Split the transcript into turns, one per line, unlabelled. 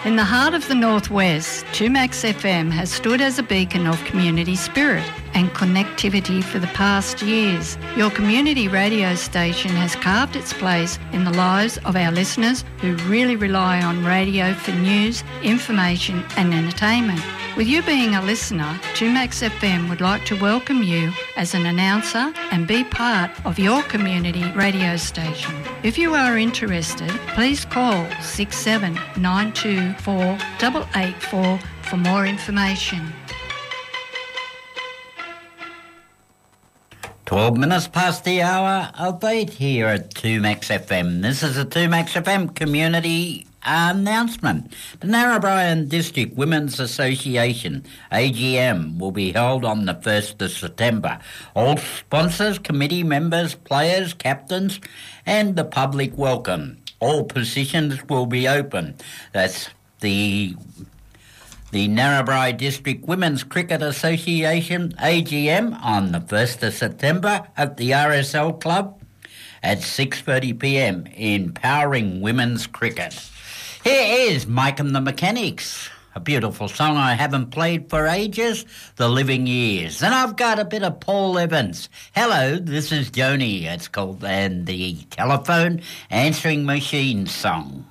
In the heart of the Northwest, 2Max FM has stood as a beacon of community spirit and connectivity for the past years. Your community radio station has carved its place in the lives of our listeners who really rely on radio for news, information and entertainment. With you being a listener, 2Max FM would like to welcome you as an announcer and be part of your community radio station. If you are interested, please call 6792 884 for more information.
12 minutes past the hour of 8 here at 2Max FM. This is a 2Max FM community announcement. The Narrabri District Women's Association AGM will be held on the 1st of September. All sponsors, committee members, players, captains and the public welcome. All positions will be open. That's the Narrabri District Women's Cricket Association AGM on the 1st of September at the RSL Club at 6:30pm, empowering women's cricket. Here is Mike and the Mechanics, a beautiful song I haven't played for ages, The Living Years. And I've got a bit of Paul Evans. Hello, this is Joni, it's called, and the telephone answering machine song.